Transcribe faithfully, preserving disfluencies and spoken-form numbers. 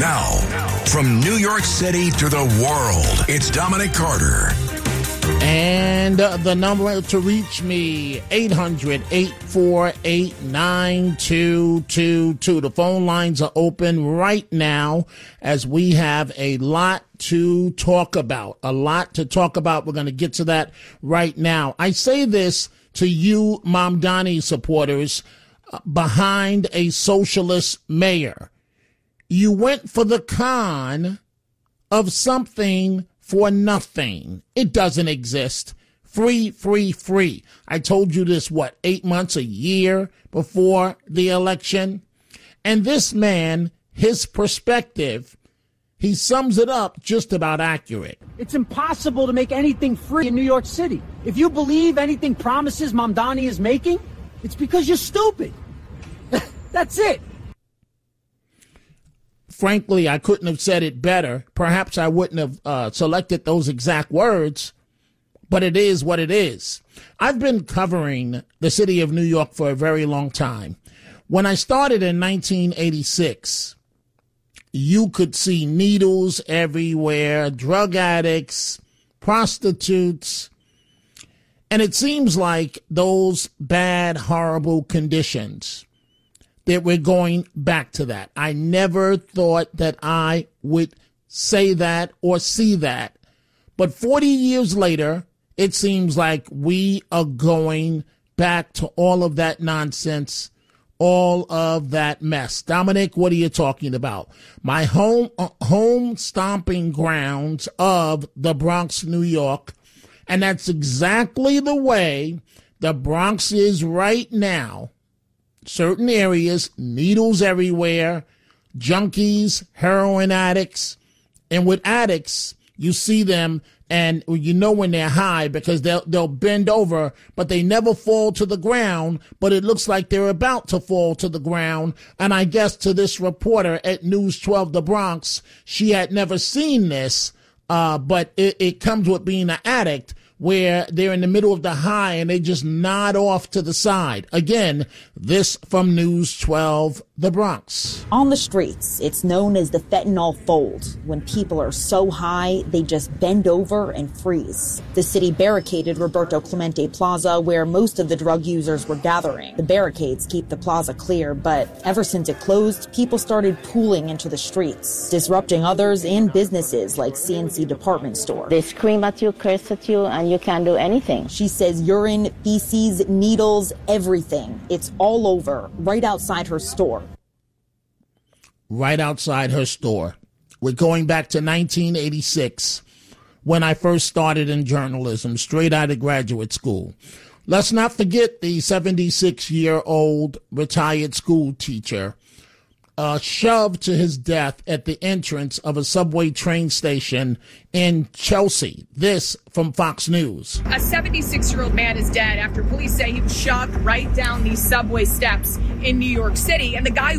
Now, from New York City to the world, it's Dominic Carter. And uh, the number to reach me, eight hundred, eight four eight, nine two two two. The phone lines are open right now as we have a lot to talk about. A lot to talk about. We're going to get to that right now. I say this to you, Mamdani supporters, uh, behind a socialist mayor. You went for the con of something for nothing. It doesn't exist. Free, free, free. I told you this, what, eight months, a year before the election? And this man, his perspective, he sums it up just about accurate. It's impossible to make anything free in New York City. If you believe anything promises Mamdani is making, it's because you're stupid. That's it. Frankly, I couldn't have said it better. Perhaps I wouldn't have uh, selected those exact words, but it is what it is. I've been covering the city of New York for a very long time. When I started in nineteen eighty-six, you could see needles everywhere, drug addicts, prostitutes, and it seems like those bad, horrible conditions, that we're going back to that. I never thought that I would say that or see that. But forty years later, it seems like we are going back to all of that nonsense, all of that mess. Dominic, what are you talking about? My home, uh, home stomping grounds of the Bronx, New York. And that's exactly the way the Bronx is right now. Certain areas, needles everywhere, junkies, heroin addicts. And with addicts, you see them and you know when they're high because they'll, they'll bend over, but they never fall to the ground. But it looks like they're about to fall to the ground. And I guess to this reporter at News twelve The Bronx, she had never seen this, uh, but it, it comes with being an addict, where they're in the middle of the high and they just nod off to the side. Again, this from News twelve, The Bronx. On the streets, it's known as the fentanyl fold. When people are so high, they just bend over and freeze. The city barricaded Roberto Clemente Plaza, where most of the drug users were gathering. The barricades keep the plaza clear, but ever since it closed, people started pooling into the streets, disrupting others and businesses like C N C Department Store. They scream at you, curse at you, and you can't do anything. She says urine, feces, needles, everything. It's all over, right outside her store. Right outside her store. We're going back to nineteen eighty-six, when I first started in journalism, straight out of graduate school. Let's not forget the seventy-six-year-old retired school teacher Uh, shoved to his death at the entrance of a subway train station in Chelsea. This from Fox News. A seventy-six-year-old man is dead after police say he was shoved right down these subway steps in New York City. And the guy